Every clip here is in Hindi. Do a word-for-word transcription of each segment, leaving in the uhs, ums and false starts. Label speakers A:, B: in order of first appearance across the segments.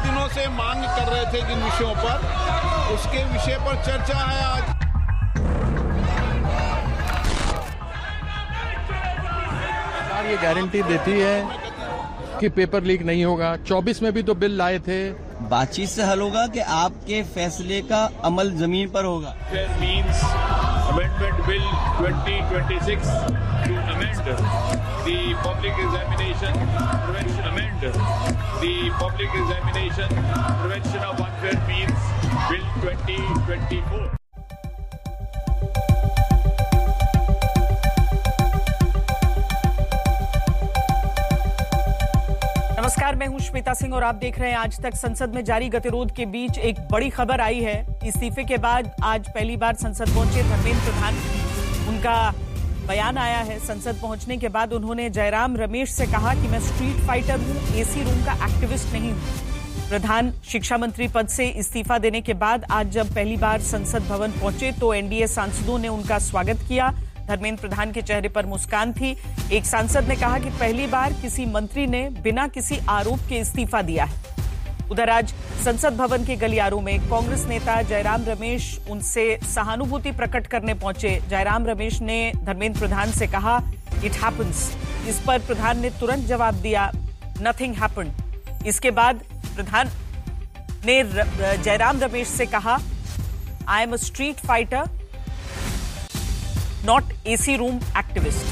A: दिनों से मांग कर रहे थे जिन विषयों पर, उसके विषय पर चर्चा है आज।
B: सरकार ये गारंटी देती है कि पेपर लीक नहीं होगा। चौबीस में भी तो बिल लाए थे।
C: बातचीत से हल होगा कि आपके फैसले का अमल जमीन पर होगा।
D: Means amendment bill twenty twenty-six to amend the public examination prevention amend the public examination prevention of unfair means bill twenty twenty-four.
E: नमस्कार, मैं हूं श्वेता सिंह और आप देख रहे हैं आज तक। संसद में जारी गतिरोध के बीच एक बड़ी खबर आई है। इस्तीफे के बाद आज पहली बार संसद पहुंचे धर्मेंद्र प्रधान। उनका बयान आया है। संसद पहुंचने के बाद उन्होंने जयराम रमेश से कहा कि मैं स्ट्रीट फाइटर हूं, एसी रूम का एक्टिविस्ट नहीं हूं। प्रधान शिक्षा मंत्री पद से इस्तीफा देने के बाद आज जब पहली बार संसद भवन पहुंचे तो एनडीए सांसदों ने उनका स्वागत किया। धर्मेंद्र प्रधान के चेहरे पर मुस्कान थी। एक सांसद ने कहा कि पहली बार किसी मंत्री ने बिना किसी आरोप के इस्तीफा दिया है। उधर आज संसद भवन के गलियारों में कांग्रेस नेता जयराम रमेश उनसे सहानुभूति प्रकट करने पहुंचे। जयराम रमेश ने धर्मेंद्र प्रधान से कहा, इट हैपन्स। इस पर प्रधान ने तुरंत जवाब दिया, नथिंग हैपेंड। इसके बाद प्रधान ने जयराम रमेश से कहा, I am a street fighter, not AC room activist.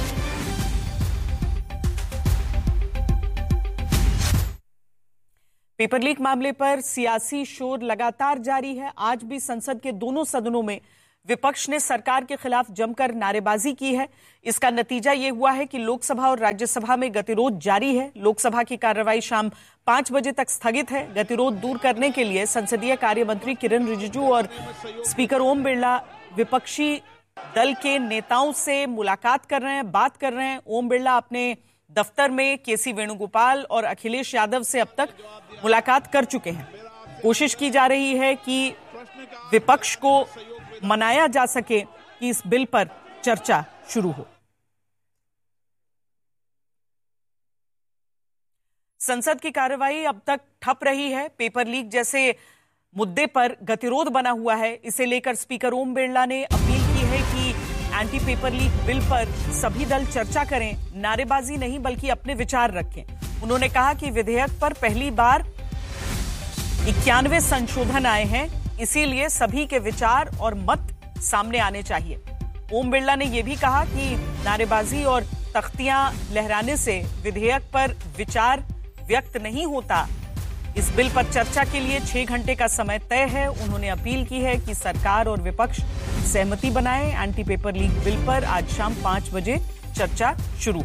E: Paper leak मामले पर सियासी शोर लगातार जारी है। आज भी संसद के दोनों सदनों में विपक्ष ने सरकार के खिलाफ जमकर नारेबाजी की है। इसका नतीजा ये हुआ है कि लोकसभा और राज्यसभा में गतिरोध जारी है। लोकसभा की कार्रवाई शाम पांच बजे तक स्थगित है। गतिरोध दूर करने के लिए संसदीय कार्य मंत्री किरण रिजिजू और स्पीकर ओम बिरला विपक्षी दल के नेताओं से मुलाकात कर रहे हैं, बात कर रहे हैं। ओम बिरला अपने दफ्तर में केसी वेणुगोपाल और अखिलेश यादव से अब तक मुलाकात कर चुके हैं। कोशिश की जा रही है कि विपक्ष को मनाया जा सके कि इस बिल पर चर्चा शुरू हो। संसद की कार्रवाई अब तक ठप रही है। पेपर लीक जैसे मुद्दे पर गतिरोध बना हुआ है। इसे लेकर स्पीकर ओम बिरला ने अपील की है कि एंटी पेपर लीक बिल पर सभी दल चर्चा करें, नारेबाजी नहीं बल्कि अपने विचार रखें। उन्होंने कहा कि विधेयक पर पहली बार इक्यानवे संशोधन आए हैं, इसीलिए सभी के विचार और मत सामने आने चाहिए। ओम बिरला ने यह भी कहा कि नारेबाजी और तख्तियां लहराने से विधेयक पर विचार व्यक्त नहीं होता। इस बिल पर चर्चा के लिए छह घंटे का समय तय है। उन्होंने अपील की है कि सरकार और विपक्ष सहमति बनाए। एंटी पेपर लीक बिल पर आज शाम पांच बजे चर्चा शुरू।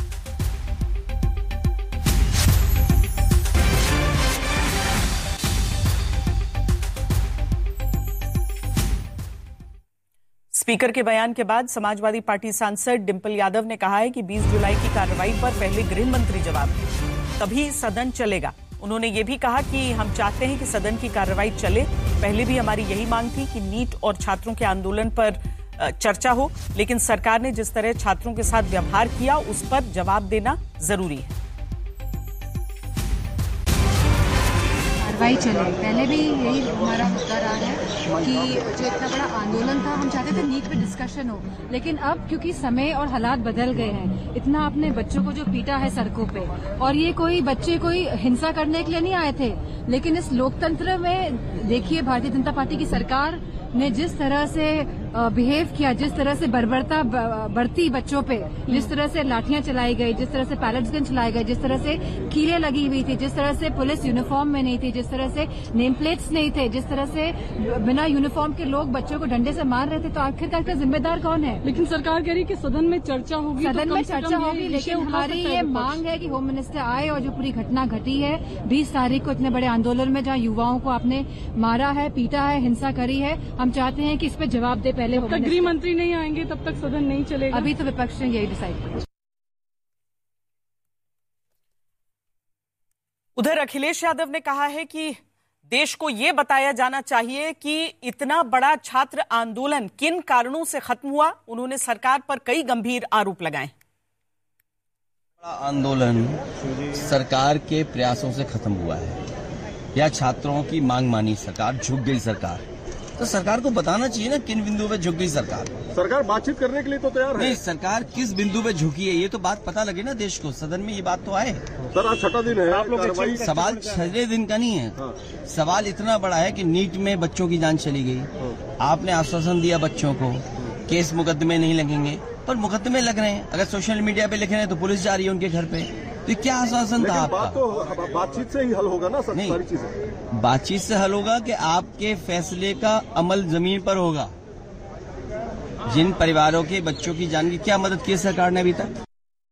E: स्पीकर के बयान के बाद समाजवादी पार्टी सांसद डिंपल यादव ने कहा है कि बीस जुलाई की कार्रवाई पर पहले गृह मंत्री जवाब दें, तभी सदन चलेगा। उन्होंने ये भी कहा कि हम चाहते हैं कि सदन की कार्रवाई चले। पहले भी हमारी यही मांग थी कि नीट और छात्रों के आंदोलन पर चर्चा हो, लेकिन सरकार ने जिस तरह छात्रों के साथ व्यवहार किया उस पर जवाब देना जरूरी है।
F: कार्रवाई चले, पहले भी यही हमारा मुद्दा रहा है कि जो इतना बड़ा आंदोलन था, हम चाहते थे नीट पे डिस्कशन हो, लेकिन अब क्योंकि समय और हालात बदल गए हैं, इतना अपने बच्चों को जो पीटा है सड़कों पे, और ये कोई बच्चे कोई हिंसा करने के लिए नहीं आए थे, लेकिन इस लोकतंत्र में देखिए भारतीय जनता पार्टी की सरकार ने जिस तरह से बिहेव किया, जिस तरह से बर्बरता बढ़ती बच्चों पे, जिस तरह से लाठियां चलाई गई, जिस तरह से पैलेट्स गन चलाए गए, जिस तरह से कीलें लगी हुई थी, जिस तरह से पुलिस यूनिफॉर्म में नहीं थी, जिस तरह से नेम प्लेट्स नहीं थे, जिस तरह से बिना यूनिफॉर्म के लोग बच्चों को डंडे से मार रहे थे, तो आखिरकार इसका जिम्मेदार कौन है?
G: लेकिन सरकार कह रही कि सदन में चर्चा होगी,
F: सदन तो में चर्चा होगी, लेकिन हमारी ये मांग है कि होम मिनिस्टर आए और जो पूरी घटना घटी है बीस तारीख को इतने बड़े आंदोलन में, जहाँ युवाओं को आपने मारा है, पीटा है, हिंसा करी है, हम चाहते हैं कि इस पे जवाब दे। पहले
G: जब तक गृह मंत्री नहीं आएंगे तब तक सदन नहीं चलेगा।
F: अभी तो विपक्ष ने यही डिसाइड किया।
E: उधर अखिलेश यादव ने कहा है कि देश को यह बताया जाना चाहिए कि इतना बड़ा छात्र आंदोलन किन कारणों से खत्म हुआ। उन्होंने सरकार पर कई गंभीर आरोप लगाए।
C: आंदोलन सरकार के प्रयासों से खत्म हुआ है। या छात्रों की मांग मानी सरकार, झुक गई सरकार। तो सरकार को बताना चाहिए ना किन बिंदु पे झुक गई सरकार।
H: सरकार बातचीत करने के लिए तो तैयार है।
C: नहीं, सरकार किस बिंदु पे झुकी है ये तो बात पता लगे ना देश को, सदन में ये बात तो आए।
H: सर आज छठा दिन है, आप लोग
C: सवाल छठे दिन का नहीं है। हाँ। सवाल इतना बड़ा है कि नीट में बच्चों की जान चली गई। हाँ। आपने आश्वासन दिया बच्चों को केस मुकदमे नहीं लगेंगे, पर मुकदमे लग रहे हैं। अगर सोशल मीडिया पे लिख रहे हैं तो पुलिस जा रही है उनके घर पे। तो क्या आश्वासन था आपका?
H: बात तो बातचीत से ही हल होगा ना सर, सारी चीजें
C: बातचीत से हल होगा कि आपके फैसले का अमल जमीन पर होगा। जिन परिवारों के बच्चों की जान की क्या मदद की सरकार ने अभी तक?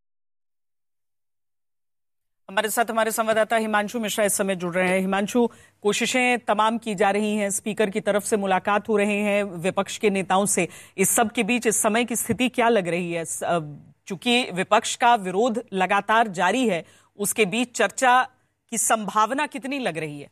E: हमारे साथ हमारे संवाददाता हिमांशु मिश्रा इस समय जुड़ रहे हैं। हिमांशु, कोशिशें तमाम की जा रही हैं, स्पीकर की तरफ से मुलाकात हो रही है विपक्ष के नेताओं से। इस सब के बीच इस समय की स्थिति क्या लग रही है? चूंकि विपक्ष का विरोध लगातार जारी है, उसके बीच चर्चा की संभावना कितनी लग रही है?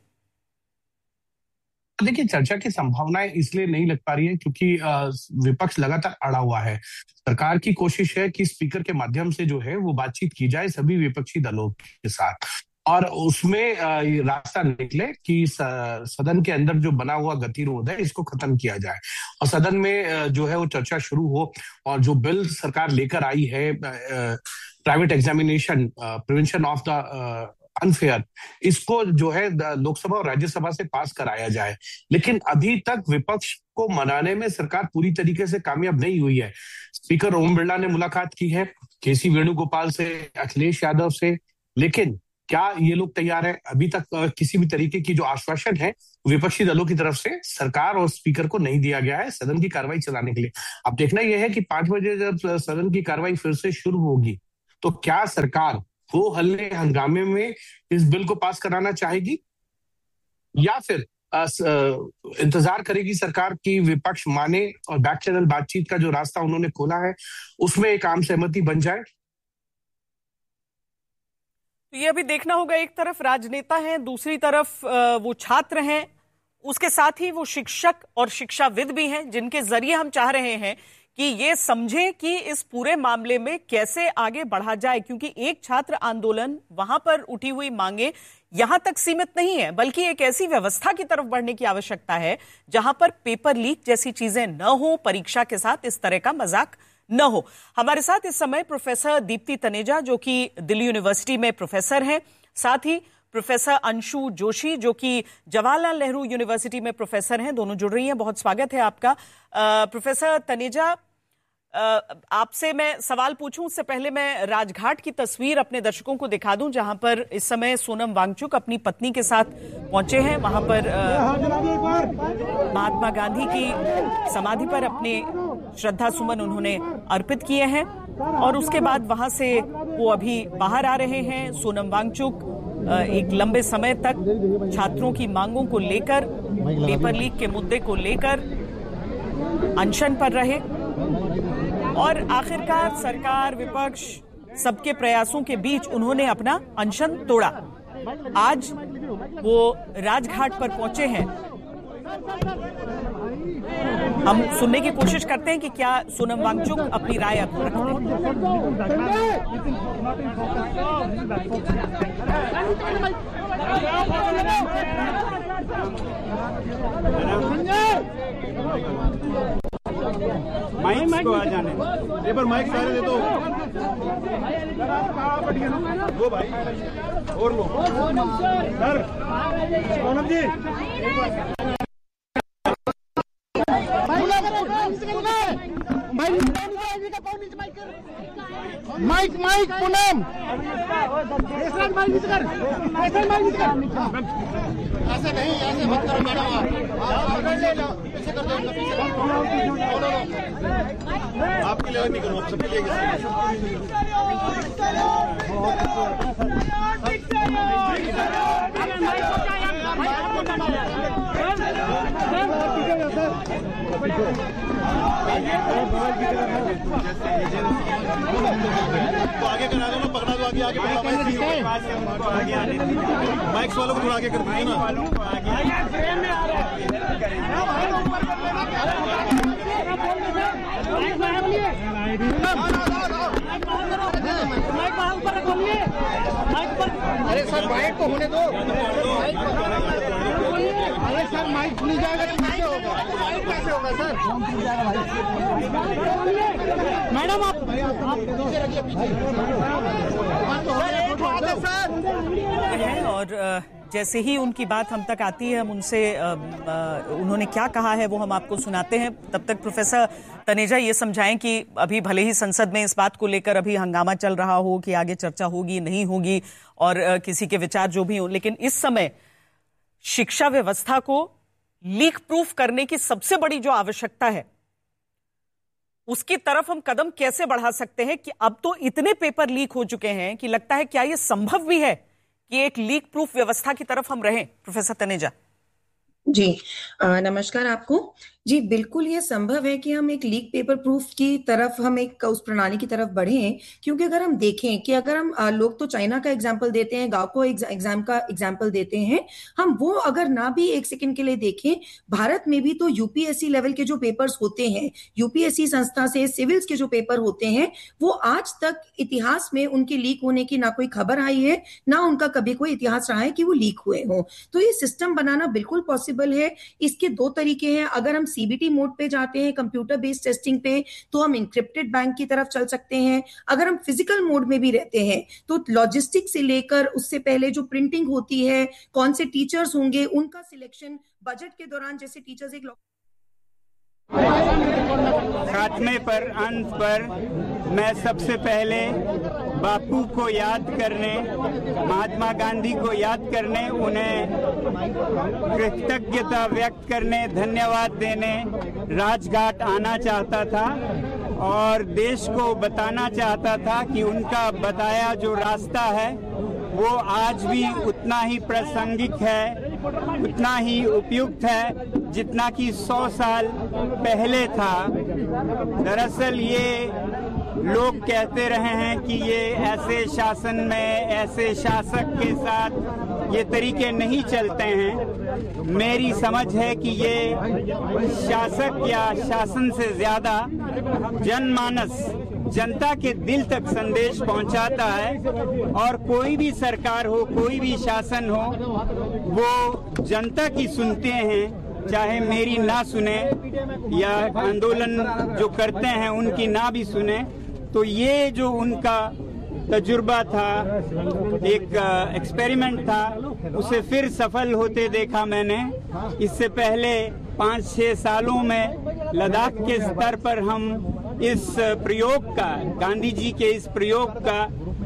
I: देखिए, चर्चा की संभावनाएं इसलिए नहीं लग पा रही है क्योंकि विपक्ष लगातार अड़ा हुआ है। सरकार की कोशिश है कि स्पीकर के माध्यम से जो है वो बातचीत की जाए सभी विपक्षी दलों के साथ, और उसमें रास्ता निकले कि सदन के अंदर जो बना हुआ गतिरोध है इसको खत्म किया जाए और सदन में जो है वो चर्चा शुरू हो। और जो बिल सरकार लेकर आई है, private examination prevention of the unfair, इसको जो है लोकसभा और राज्यसभा से पास कराया जाए। लेकिन अभी तक विपक्ष को मनाने में सरकार पूरी तरीके से कामयाब नहीं हुई है। स्पीकर ओम बिरला ने मुलाकात की है केसी वेणुगोपाल से, अखिलेश यादव से, लेकिन क्या ये लोग तैयार है? अभी तक किसी भी तरीके की जो आश्वासन है विपक्षी दलों की तरफ से सरकार और स्पीकर को नहीं दिया गया है सदन की कार्रवाई चलाने के लिए। अब देखना यह है कि पांच बजे जब सदन की कार्रवाई फिर से शुरू होगी तो क्या सरकार वो हल्ले हंगामे में इस बिल को पास कराना चाहेगी या फिर आ, इंतजार करेगी सरकार की विपक्ष माने और बैक चैनल बातचीत का जो रास्ता उन्होंने खोला है उसमें एक आम सहमति बन जाए।
E: तो ये अभी देखना होगा। एक तरफ राजनेता हैं, दूसरी तरफ वो छात्र हैं, उसके साथ ही वो शिक्षक और शिक्षाविद भी हैं जिनके जरिए हम चाह रहे हैं कि ये समझें कि इस पूरे मामले में कैसे आगे बढ़ा जाए, क्योंकि एक छात्र आंदोलन, वहां पर उठी हुई मांगे यहां तक सीमित नहीं है, बल्कि एक ऐसी व्यवस्था की तरफ बढ़ने की आवश्यकता है जहां पर पेपर लीक जैसी चीजें न हो, परीक्षा के साथ इस तरह का मजाक न हो। हमारे साथ इस समय प्रोफेसर दीप्ति तनेजा जो कि दिल्ली यूनिवर्सिटी में प्रोफेसर हैं, साथ ही प्रोफेसर अंशु जोशी जो कि जवाहरलाल नेहरू यूनिवर्सिटी में प्रोफेसर हैं, दोनों जुड़ रही हैं। बहुत स्वागत है आपका। प्रोफेसर तनेजा, आपसे मैं सवाल पूछूं उससे पहले मैं राजघाट की तस्वीर अपने दर्शकों को दिखा दूं जहां पर इस समय सोनम वांगचुक अपनी पत्नी के साथ पहुंचे हैं। वहां पर महात्मा गांधी की समाधि पर अपने श्रद्धा सुमन उन्होंने अर्पित किए हैं और उसके बाद वहां से वो अभी बाहर आ रहे हैं। सोनम वांगचुक एक लंबे समय तक छात्रों की मांगों को लेकर, पेपर लीक के मुद्दे को लेकर अनशन पर रहे और आखिरकार सरकार, विपक्ष, सबके प्रयासों के बीच उन्होंने अपना अनशन तोड़ा। आज वो राजघाट पर पहुंचे हैं। हम सुनने की कोशिश करते हैं कि क्या सोनम वांगचुक अपनी राय रखते हैं।
H: माइक को आ जाने ये पर माइक सारे दे दो वो भाई और लो सर सोनम जी
J: माइक माइक पूनम ऐसे नहीं, ऐसे मत करो मैडम, आप ले लो, ऐसे कर दो, आपके लिए नहीं करूँ, सबके लिए तो आगे करा दो ना, पकड़ा दो आगे आगे माइक्स वालों को थोड़ा आगे कर दीजिए ना। अरे सर माइक को होने दो। अरे सर माइक खुल जाएगा तो कैसे होगा? माइक कैसे होगा सर? मैडम आप
E: है और जैसे ही उनकी बात हम तक आती है हम उनसे उन्होंने क्या कहा है वो हम आपको सुनाते हैं। तब तक प्रोफेसर तनेजा ये समझाएं कि अभी भले ही संसद में इस बात को लेकर अभी हंगामा चल रहा हो कि आगे चर्चा होगी नहीं होगी और किसी के विचार जो भी हो, लेकिन इस समय शिक्षा व्यवस्था को लीक प्रूफ करने की सबसे बड़ी जो आवश्यकता है उसकी तरफ हम कदम कैसे बढ़ा सकते हैं कि अब तो इतने पेपर लीक हो चुके हैं कि लगता है क्या ये संभव भी है कि एक लीक प्रूफ व्यवस्था की तरफ हम रहें? प्रोफेसर तनेजा
K: जी आ, नमस्कार आपको। जी बिल्कुल ये संभव है कि हम एक लीक पेपर प्रूफ की तरफ हम एक उस प्रणाली की तरफ बढ़ें, क्योंकि अगर हम देखें कि अगर हम आ, लोग तो चाइना का एग्जाम्पल देते हैं, गाँव को एग्जाम का एग्जाम्पल देते हैं, हम वो अगर ना भी एक सेकंड के लिए देखें, भारत में भी तो यूपीएससी लेवल के जो पेपर्स होते हैं, यूपीएससी संस्था से सिविल्स के जो पेपर होते हैं, वो आज तक इतिहास में उनके लीक होने की ना कोई खबर आई है, ना उनका कभी कोई इतिहास रहा है कि वो लीक हुए हों। तो ये सिस्टम बनाना बिल्कुल पॉसिबल है। इसके दो तरीके हैं। अगर हम सीबीटी मोड पे जाते हैं, कंप्यूटर बेस्ड टेस्टिंग पे, तो हम इंक्रिप्टेड बैंक की तरफ चल सकते हैं। अगर हम फिजिकल मोड में भी रहते हैं तो लॉजिस्टिक से लेकर उससे पहले जो प्रिंटिंग होती है, कौन से टीचर्स होंगे, उनका सिलेक्शन बजट के दौरान, जैसे टीचर्स एक
H: खात्मे पर अंत पर मैं सबसे पहले बापू को याद करने, महात्मा गांधी को याद करने, उन्हें कृतज्ञता व्यक्त करने, धन्यवाद देने राजघाट आना चाहता था और देश को बताना चाहता था कि उनका बताया जो रास्ता है वो आज भी उतना ही प्रासंगिक है, उतना ही उपयुक्त है जितना कि सौ साल पहले था। दरअसल ये लोग कहते रहे हैं कि ये ऐसे शासन में, ऐसे शासक के साथ ये तरीके नहीं चलते हैं। मेरी समझ है कि ये शासक या शासन से ज्यादा जनमानस, जनता के दिल तक संदेश पहुंचाता है और कोई भी सरकार हो, कोई भी शासन हो, वो जनता की सुनते हैं, चाहे मेरी ना सुने या आंदोलन जो करते हैं उनकी ना भी सुने। तो ये जो उनका तजुर्बा था, एक एक्सपेरिमेंट था, उसे फिर सफल होते देखा मैंने। इससे पहले पाँच छः सालों में लद्दाख के स्तर पर हम इस प्रयोग का, गांधी जी के इस प्रयोग का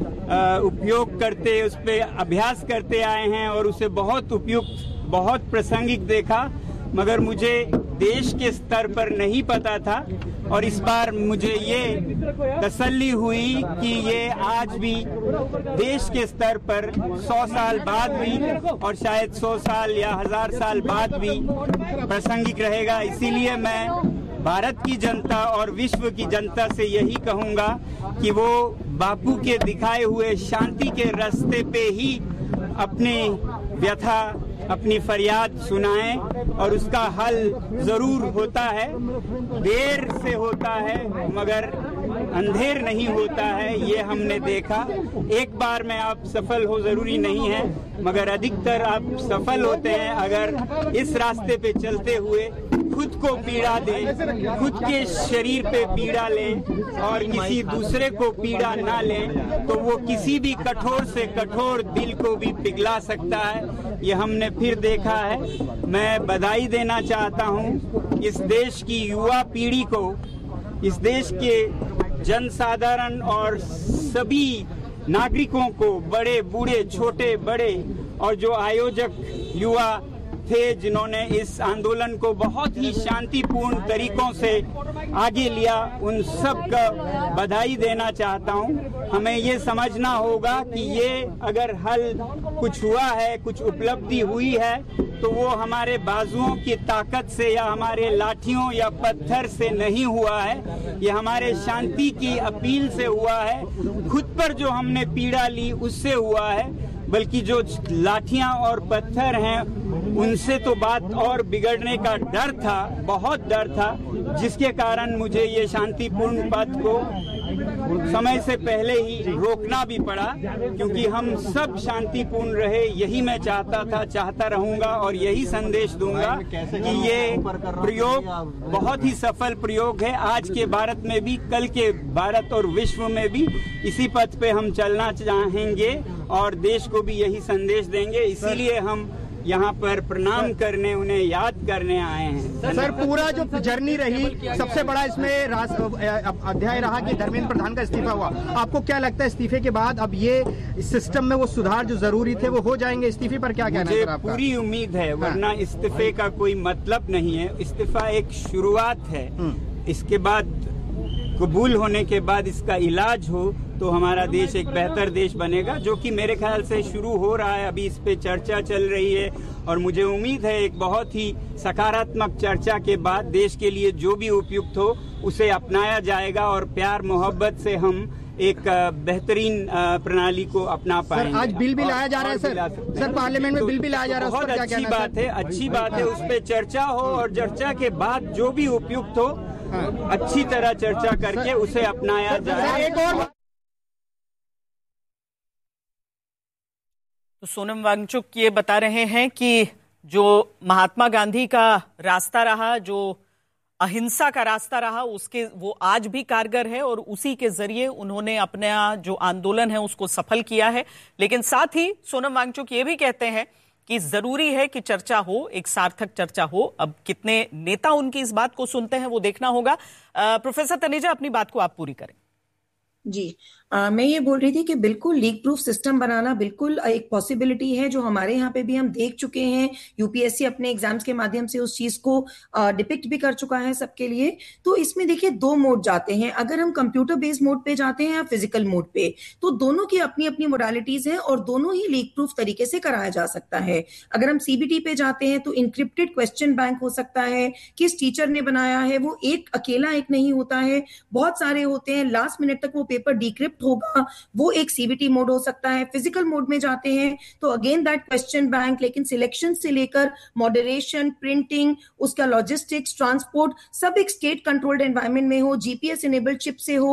H: उपयोग करते, उस पर अभ्यास करते आए हैं और उसे बहुत उपयुक्त, बहुत प्रासंगिक देखा, मगर मुझे देश के स्तर पर नहीं पता था। और इस बार मुझे ये तसल्ली हुई कि ये आज भी देश के स्तर पर सौ साल बाद भी और शायद सौ साल या हजार साल बाद भी प्रासंगिक रहेगा। इसीलिए मैं भारत की जनता और विश्व की जनता से यही कहूँगा कि वो बापू के दिखाए हुए शांति के रास्ते पे ही अपनी व्यथा, अपनी फरियाद सुनाएं और उसका हल जरूर होता है। देर से होता है मगर अंधेर नहीं होता है, ये हमने देखा। एक बार में आप सफल हो जरूरी नहीं है, मगर अधिकतर आप सफल होते हैं अगर इस रास्ते पे चलते हुए खुद को पीड़ा दें, खुद के शरीर पे पीड़ा लें और किसी दूसरे को पीड़ा ना लें, तो वो किसी भी कठोर से कठोर दिल को भी पिघला सकता है। ये हमने फिर देखा है। मैं बधाई देना चाहता हूँ इस देश की युवा पीढ़ी को, इस देश के जनसाधारण और सभी नागरिकों को, बड़े बूढ़े, छोटे बड़े, और जो आयोजक युवा थे जिन्होंने इस आंदोलन को बहुत ही शांतिपूर्ण तरीकों से आगे लिया, उन सब का बधाई देना चाहता हूं। हमें ये समझना होगा कि ये अगर हल कुछ हुआ है, कुछ उपलब्धि हुई है, तो वो हमारे बाजुओं की ताकत से या हमारे लाठियों या पत्थर से नहीं हुआ है, ये हमारे शांति की अपील से हुआ है। खुद पर जो हमने पीड़ा ली उससे हुआ है, बल्कि जो लाठियां और पत्थर हैं उनसे तो बात और बिगड़ने का डर था, बहुत डर था, जिसके कारण मुझे ये शांतिपूर्ण पथ को समय से पहले ही रोकना भी पड़ा, क्योंकि हम सब शांतिपूर्ण रहे। यही मैं चाहता था, चाहता रहूंगा और यही संदेश दूंगा कि ये प्रयोग बहुत ही सफल प्रयोग है। आज के भारत में भी, कल के भारत और विश्व में भी इसी पथ पे हम चलना चाहेंगे और देश को भी यही संदेश देंगे। इसीलिए हम यहाँ पर प्रणाम करने, उन्हें याद करने आए हैं।
L: सर, पूरा जो जर्नी रही, सबसे बड़ा इसमें अध्याय रहा कि धर्मेंद्र प्रधान का इस्तीफा हुआ। आपको क्या लगता है इस्तीफे के बाद अब ये सिस्टम में वो सुधार जो जरूरी थे वो हो जाएंगे? इस्तीफे पर क्या कहना है सर आपका?
H: पूरी उम्मीद है, वरना इस्तीफे का कोई मतलब नहीं है। इस्तीफा एक शुरुआत है, इसके बाद कबूल होने के बाद इसका इलाज हो तो हमारा देश एक बेहतर देश बनेगा, जो कि मेरे ख्याल से शुरू हो रहा है। अभी इस पे चर्चा चल रही है और मुझे उम्मीद है एक बहुत ही सकारात्मक चर्चा के बाद देश के लिए जो भी उपयुक्त हो उसे अपनाया जाएगा और प्यार मोहब्बत से हम एक बेहतरीन प्रणाली को अपना पाएंगे।
L: आज बिल भी लाया जा रहा है सर, सर पार्लियामेंट में बिल भी लाया जा रहा है,
H: बहुत अच्छी बात है, अच्छी बात है। उस पर चर्चा हो और चर्चा के बाद जो भी उपयुक्त हो अच्छी तरह चर्चा करके उसे अपनाया जाए।
L: एक और
E: तो सोनम वांगचुक ये बता रहे हैं कि जो महात्मा गांधी का रास्ता रहा, जो अहिंसा का रास्ता रहा, उसके वो आज भी कारगर है और उसी के जरिए उन्होंने अपना जो आंदोलन है उसको सफल किया है। लेकिन साथ ही सोनम वांगचुक ये भी कहते हैं कि जरूरी है कि चर्चा हो, एक सार्थक चर्चा हो। अब कितने नेता उनकी इस बात को सुनते हैं वो देखना होगा। प्रोफेसर तनेजा, अपनी बात को आप पूरी करें।
K: जी आ, मैं ये बोल रही थी कि बिल्कुल लीक प्रूफ सिस्टम बनाना बिल्कुल एक पॉसिबिलिटी है, जो हमारे यहाँ पे भी हम देख चुके हैं। यूपीएससी अपने एग्जाम्स के माध्यम से उस चीज को डिपिक्ट भी कर चुका है सबके लिए। तो इसमें देखिए दो मोड जाते हैं, अगर हम कंप्यूटर बेस्ड मोड पे जाते हैं या फिजिकल मोड पे, तो दोनों की अपनी अपनी मोडालिटीज हैं और दोनों ही लीक प्रूफ तरीके से कराया जा सकता है। अगर हम सीबीटी पे जाते हैं तो इंक्रिप्टेड क्वेश्चन बैंक हो सकता है, किस टीचर ने बनाया है, वो एक अकेला एक नहीं होता है, बहुत सारे होते हैं, लास्ट मिनट तक वो पेपर डिक्रिप्ट होगा, वो एक सीबीटी मोड हो सकता है। फिजिकल मोड में जाते हैं तो अगेन दैट क्वेश्चन बैंक, लेकिन सिलेक्शन से लेकर मॉडरेशन, प्रिंटिंग, उसका लॉजिस्टिक्स, ट्रांसपोर्ट सब एक स्टेट कंट्रोल्ड एनवायरनमेंट में हो, जीपीएस इनेबल्ड चिप से हो,